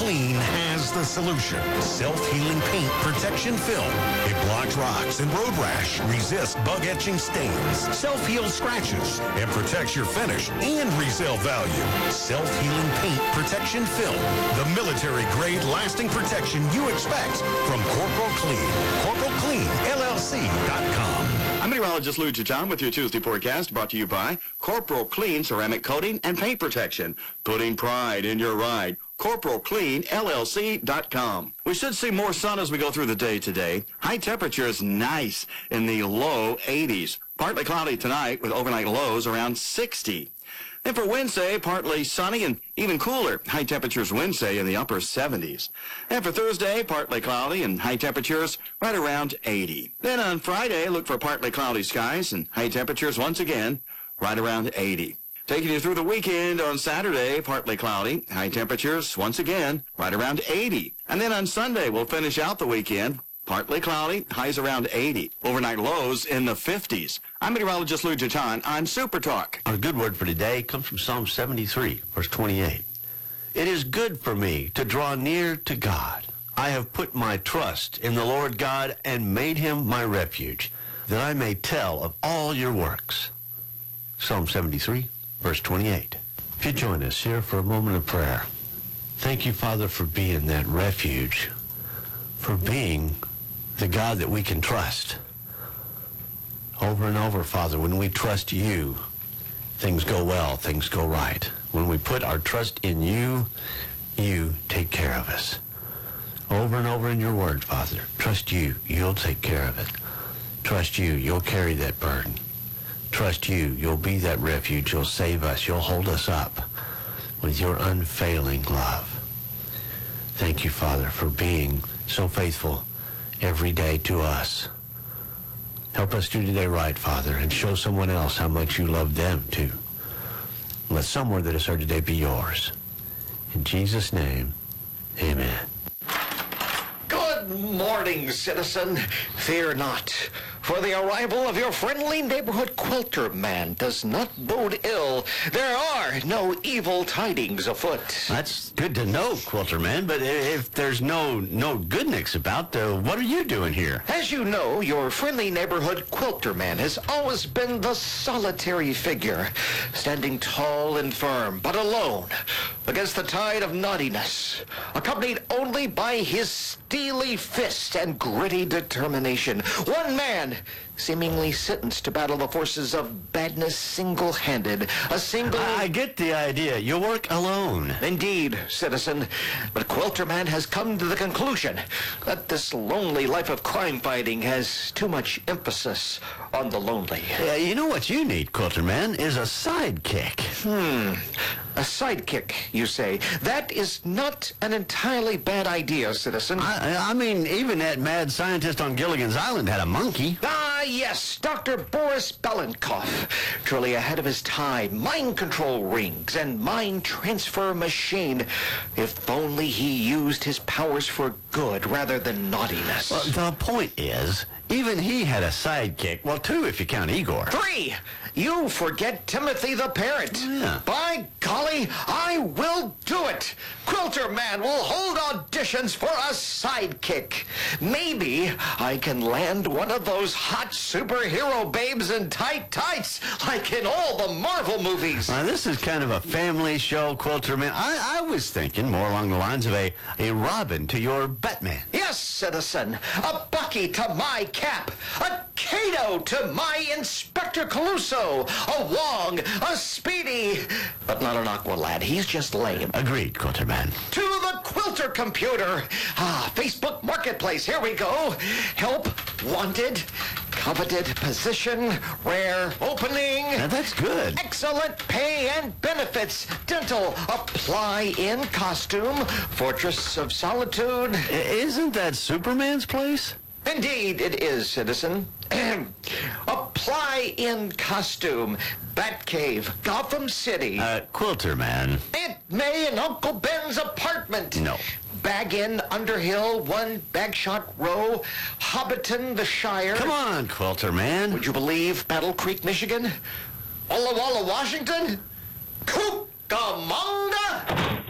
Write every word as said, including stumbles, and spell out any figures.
Clean has the solution. Self-healing paint protection film. It blocks rocks and road rash, resists bug-etching stains, self-heals scratches, and protects your finish and resale value. Self-healing paint protection film. The military-grade lasting protection you expect from Corporal Clean. Corporal Clean L L C dot com. I'm meteorologist Lou Chichon with your Tuesday forecast, brought to you by Corporal Clean Ceramic Coating and Paint Protection. Putting pride in your ride. Corporal Clean L L C dot com. We should see more sun as we go through the day today. High temperatures nice in the low eighties. Partly cloudy tonight with overnight lows around sixty. Then for Wednesday, partly sunny and even cooler. High temperatures Wednesday in the upper seventies. And for Thursday, partly cloudy and high temperatures right around eighty. Then on Friday, look for partly cloudy skies and high temperatures once again right around eighty. Taking you through the weekend on Saturday, partly cloudy, high temperatures once again right around eighty. And then on Sunday, we'll finish out the weekend. Partly cloudy, highs around eighty. Overnight lows in the fifties. I'm meteorologist Lou Chichon on Super Talk. Our good word for today comes from Psalm seventy-three, verse twenty-eight. It is good for me to draw near to God. I have put my trust in the Lord God and made him my refuge, that I may tell of all your works. Psalm seventy-three, verse twenty-eight. If you join us here for a moment of prayer, thank you, Father, for being that refuge, for being the God that we can trust. Over and over, Father, when we trust you, things go well, things go right. When we put our trust in you, you take care of us. Over and over in your word, Father, trust you, you'll take care of it. Trust you, you'll carry that burden. Trust you, you'll be that refuge, you'll save us, you'll hold us up with your unfailing love. Thank you, Father, for being so faithful every day to us. Help us do today right, Father, and show someone else how much you love them, too. Let some word that is heard today be yours. In Jesus' name, amen. Good morning, citizen. Fear not, for the arrival of your friendly neighborhood quilter man does not bode ill. There are no evil tidings afoot. That's good to know, Quilter Man, but if there's no no goodness about, uh, what are you doing here? As you know, your friendly neighborhood quilter man has always been the solitary figure, standing tall and firm, but alone, against the tide of naughtiness, accompanied only by his steely fist and gritty determination. One man, seemingly sentenced to battle the forces of badness single-handed. A single... I, I get the idea. You work alone. Indeed, citizen. But Quilterman has come to the conclusion that this lonely life of crime fighting has too much emphasis on the lonely. Uh, you know what you need, Quilterman, is a sidekick. Hmm. A sidekick, you say? That is not an entirely bad idea, citizen. I, I mean, even that mad scientist on Gilligan's Island had a monkey. Ah, yes, Doctor Boris Belenkov. Truly ahead of his time. Mind control rings and mind transfer machine. If only he used his powers for good rather than naughtiness. Well, the point is, even he had a sidekick. Well, two if you count Igor. Three! You forget Timothy the parrot. Yeah. By golly, I will do it. Quilter Man will hold auditions for a sidekick. Maybe I can land one of those hot superhero babes in tight tights like in all the Marvel movies. Now, this is kind of a family show, Quilter Man. I, I was thinking more along the lines of a, a Robin to your Batman. Yes, citizen. A Bucky to my Cap. A Kato to my Inspector Caluso. A Wong. A Speedy. But not an Aqualad. He's just lame. Agreed, Quilter Man. To the Quilter computer. Ah, Facebook Marketplace. Here we go. Help. Wanted. Coveted position. Rare opening. Now, that's good. Excellent pay and benefits. Dental. Apply in costume. Fortress of Solitude. I- isn't that Superman's place? Indeed it is, citizen. Apply in costume. Batcave. Gotham City. Uh, Quilter Man. Aunt May and Uncle Ben's apartment. No. Bag Inn, Underhill, One Bagshot Row, Hobbiton, the Shire. Come on, Quilter Man. Would you believe Battle Creek, Michigan? Walla Walla, Washington? Cucamonga?